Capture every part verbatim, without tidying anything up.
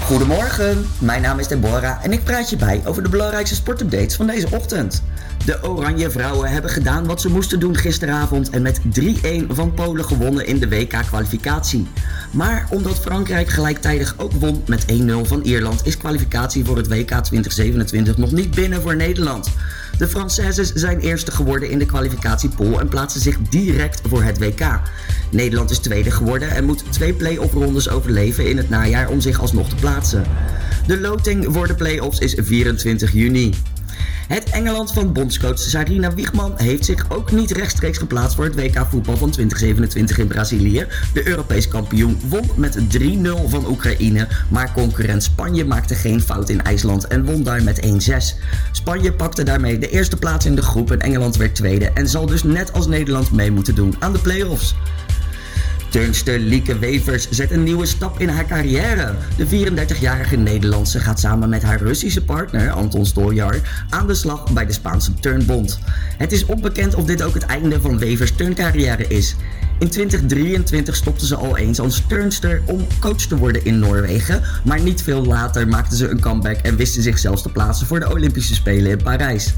Goedemorgen, mijn naam is Deborah en ik praat je bij over de belangrijkste sportupdates van deze ochtend. De Oranje Vrouwen hebben gedaan wat ze moesten doen gisteravond en met drie-een van Polen gewonnen in de W K-kwalificatie. Maar omdat Frankrijk gelijktijdig ook won met één-nul van Ierland is kwalificatie voor het W K twintig zevenentwintig nog niet binnen voor Nederland. De Françaises zijn eerste geworden in de kwalificatiepool en plaatsen zich direct voor het W K. Nederland is tweede geworden en moet twee play-off rondes overleven in het najaar om zich alsnog te plaatsen. De loting voor de play-offs is vierentwintig juni. Het Engeland van bondscoach Sarina Wiegman heeft zich ook niet rechtstreeks geplaatst voor het W K voetbal van twintig zevenentwintig in Brazilië. De Europees kampioen won met drie-nul van Oekraïne, maar concurrent Spanje maakte geen fout in IJsland en won daar met één-zes. Spanje pakte daarmee de eerste plaats in de groep en Engeland werd tweede en zal dus net als Nederland mee moeten doen aan de play-offs. Turnster Lieke Wevers zet een nieuwe stap in haar carrière. De vierendertigjarige Nederlandse gaat samen met haar Russische partner Anton Stoljar aan de slag bij de Spaanse Turnbond. Het is onbekend of dit ook het einde van Wevers turncarrière is. In twintig drieëntwintig stopte ze al eens als turnster om coach te worden in Noorwegen, maar niet veel later maakte ze een comeback en wist ze zichzelf te plaatsen voor de Olympische Spelen in Parijs.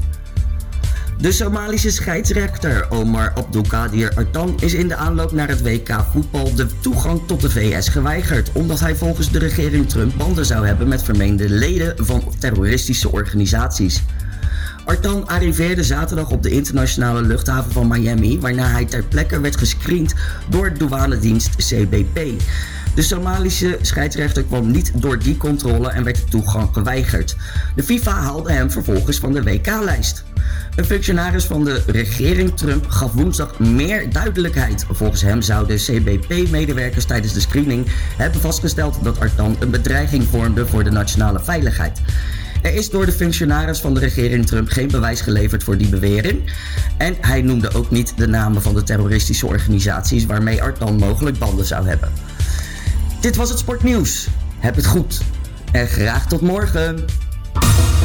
De Somalische scheidsrechter Omar Abdulkadir Artan is in de aanloop naar het W K voetbal de toegang tot de V S geweigerd, omdat hij volgens de regering Trump banden zou hebben met vermeende leden van terroristische organisaties. Artan arriveerde zaterdag op de internationale luchthaven van Miami, waarna hij ter plekke werd gescreend door douanedienst C B P. De Somalische scheidsrechter kwam niet door die controle en werd de toegang geweigerd. De FIFA haalde hem vervolgens van de W K-lijst. Een functionaris van de regering Trump gaf woensdag meer duidelijkheid. Volgens hem zouden C B P-medewerkers tijdens de screening hebben vastgesteld dat Artan een bedreiging vormde voor de nationale veiligheid. Er is door de functionaris van de regering Trump geen bewijs geleverd voor die bewering. En hij noemde ook niet de namen van de terroristische organisaties waarmee Artan mogelijk banden zou hebben. Dit was het sportnieuws. Heb het goed en graag tot morgen.